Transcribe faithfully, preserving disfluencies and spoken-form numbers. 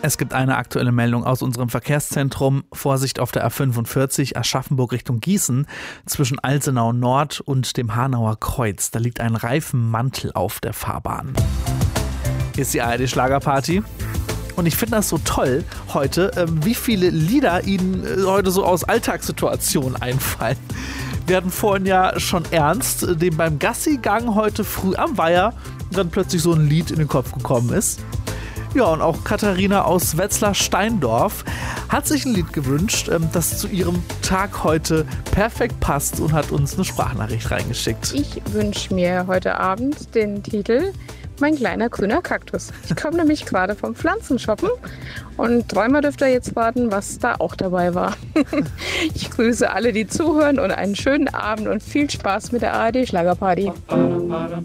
Es gibt eine aktuelle Meldung aus unserem Verkehrszentrum. Vorsicht auf der A fünfundvierzig Aschaffenburg Richtung Gießen zwischen Alsenau Nord und dem Hanauer Kreuz. Da liegt ein Reifenmantel auf der Fahrbahn. Hier ist die A R D-Schlagerparty. Und ich finde das so toll heute, wie viele Lieder Ihnen heute so aus Alltagssituationen einfallen. Wir hatten vorhin ja schon Ernst, dem beim Gassigang heute früh am Weiher dann plötzlich so ein Lied in den Kopf gekommen ist. Ja, und auch Katharina aus Wetzlar-Steindorf hat sich ein Lied gewünscht, das zu ihrem Tag heute perfekt passt und hat uns eine Sprachnachricht reingeschickt. Ich wünsche mir heute Abend den Titel Mein kleiner grüner Kaktus. Ich komme nämlich gerade vom Pflanzenshoppen und dreimal dürft ihr jetzt warten, was da auch dabei war. Ich grüße alle, die zuhören und einen schönen Abend und viel Spaß mit der A R D-Schlagerparty.